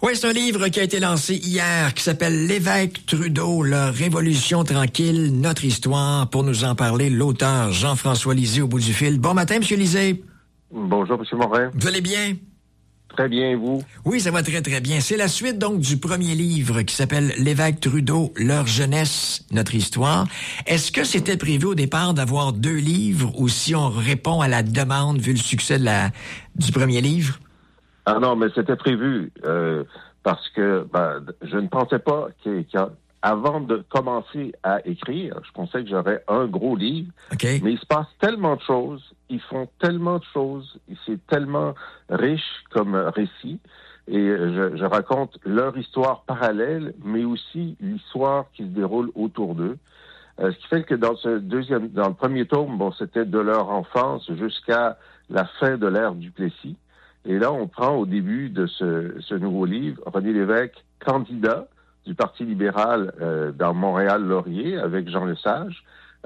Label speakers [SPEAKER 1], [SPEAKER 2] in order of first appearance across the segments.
[SPEAKER 1] Oui, c'est un livre qui a été lancé hier, qui s'appelle L'évêque Trudeau, la Révolution tranquille, notre histoire. Pour nous en parler, l'auteur Jean-François Lisée au bout du fil. Bon matin, M. Lisée.
[SPEAKER 2] Bonjour, M. Morin.
[SPEAKER 1] Vous allez bien?
[SPEAKER 2] Très bien, et vous?
[SPEAKER 1] Oui, ça va très, très bien. C'est la suite, donc, du premier livre qui s'appelle L'évêque Trudeau, leur jeunesse, notre histoire. Est-ce que c'était prévu au départ d'avoir 2 livres ou si on répond à la demande vu le succès du premier livre?
[SPEAKER 2] Ah non, mais c'était prévu parce que je ne pensais pas qu'avant de commencer à écrire, je pensais que j'aurais un gros livre.
[SPEAKER 1] Okay.
[SPEAKER 2] Mais il se passe tellement de choses, ils font tellement de choses, et c'est tellement riche comme récit. Et je raconte leur histoire parallèle, mais aussi l'histoire qui se déroule autour d'eux. Ce qui fait que dans le premier tome, c'était de leur enfance jusqu'à la fin de l'ère Duplessis. Et là, on prend au début de ce nouveau livre René Lévesque, candidat du Parti libéral dans Montréal-Laurier avec Jean Lesage,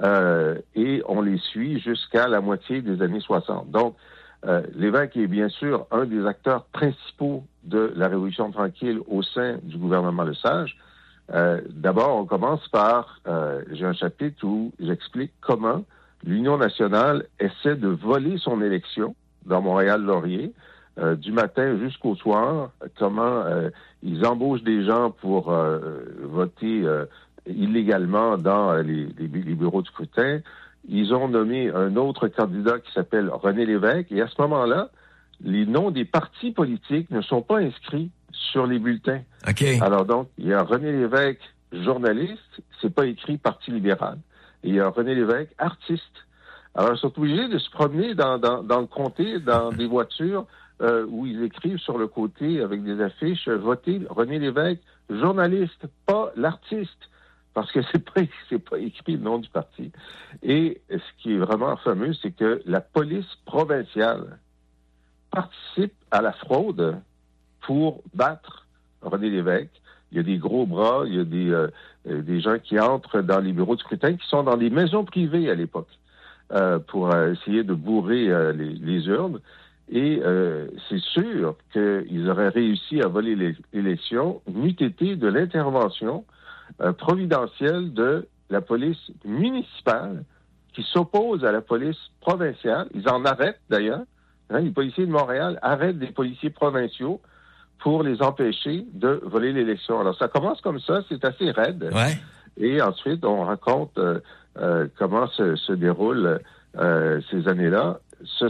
[SPEAKER 2] et on les suit jusqu'à la moitié des années 60. Donc, Lévesque est bien sûr un des acteurs principaux de la Révolution tranquille au sein du gouvernement Lesage. D'abord, on commence par, j'ai un chapitre où j'explique comment l'Union nationale essaie de voler son élection dans Montréal-Laurier, du matin jusqu'au soir, comment ils embauchent des gens pour voter illégalement dans les bureaux de scrutin. Ils ont nommé un autre candidat qui s'appelle René Lévesque, et à ce moment-là, les noms des partis politiques ne sont pas inscrits sur les bulletins.
[SPEAKER 1] Okay.
[SPEAKER 2] Alors donc, il y a René Lévesque, journaliste, c'est pas écrit Parti libéral. Et il y a René Lévesque, artiste. Alors, ils sont obligés de se promener dans le comté, dans des voitures, où ils écrivent sur le côté avec des affiches votez René Lévesque, journaliste, pas l'artiste, parce que c'est pas écrit le nom du parti. Et ce qui est vraiment fameux, c'est que la police provinciale participe à la fraude pour battre René Lévesque. Il y a des gros bras, il y a des gens qui entrent dans les bureaux de scrutin qui sont dans des maisons privées à l'époque pour essayer de bourrer les urnes. Et c'est sûr qu'ils auraient réussi à voler l'élection, n'eût été de l'intervention providentielle de la police municipale qui s'oppose à la police provinciale. Ils en arrêtent d'ailleurs. Les policiers de Montréal arrêtent des policiers provinciaux pour les empêcher de voler l'élection. Alors ça commence comme ça, c'est assez raide.
[SPEAKER 1] Ouais.
[SPEAKER 2] Et ensuite, on raconte comment se déroulent ces années-là.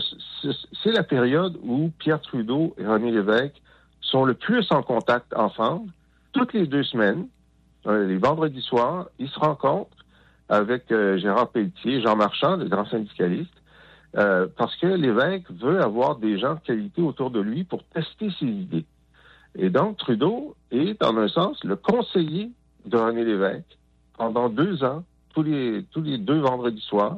[SPEAKER 2] C'est la période où Pierre Trudeau et René Lévesque sont le plus en contact ensemble. Toutes les 2 semaines, les vendredis soirs, ils se rencontrent avec Gérard Pelletier, Jean Marchand, le grand syndicaliste, parce que Lévesque veut avoir des gens de qualité autour de lui pour tester ses idées. Et donc, Trudeau est, en un sens, le conseiller de René Lévesque pendant 2 ans, tous les 2 vendredis soirs.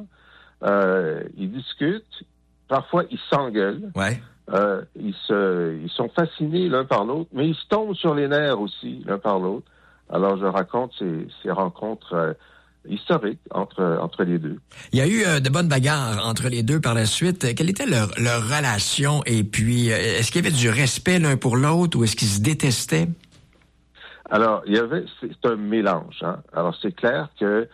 [SPEAKER 2] Ils discutent. Parfois, ils s'engueulent.
[SPEAKER 1] Ouais.
[SPEAKER 2] Ils sont fascinés l'un par l'autre, mais ils se tombent sur les nerfs aussi l'un par l'autre. Alors, je raconte ces rencontres historiques entre les deux.
[SPEAKER 1] Il y a eu de bonnes bagarres entre les deux par la suite. Quelle était leur relation? Et puis, est-ce qu'il y avait du respect l'un pour l'autre ou est-ce qu'ils se détestaient?
[SPEAKER 2] Alors, c'est un mélange. Hein? Alors, c'est clair que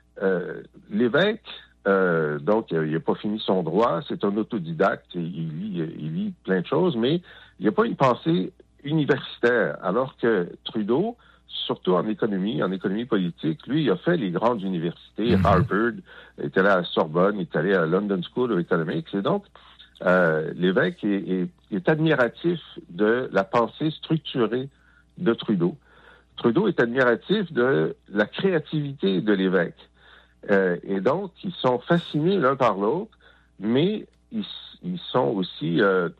[SPEAKER 2] Lévesque, donc, il n'a pas fini son droit, c'est un autodidacte, il lit plein de choses, mais il n'a pas une pensée universitaire, alors que Trudeau, surtout en économie politique, lui, il a fait les grandes universités, Harvard, il est allé à la Sorbonne, il est allé à la London School of Economics, et donc, Lévesque est admiratif de la pensée structurée de Trudeau. Trudeau est admiratif de la créativité de Lévesque. Et donc, ils sont fascinés l'un par l'autre, mais ils sont aussi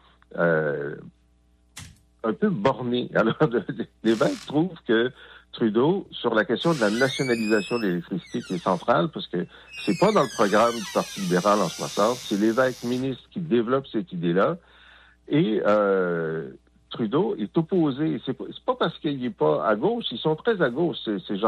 [SPEAKER 2] un peu bornés. Alors, Lévesque trouve que Trudeau, sur la question de la nationalisation de l'électricité qui est centrale, parce que c'est pas dans le programme du Parti libéral en 60, c'est Lévesque ministre qui développe cette idée-là, et Trudeau est opposé. C'est pas parce qu'il est pas à gauche, ils sont très à gauche, ces gens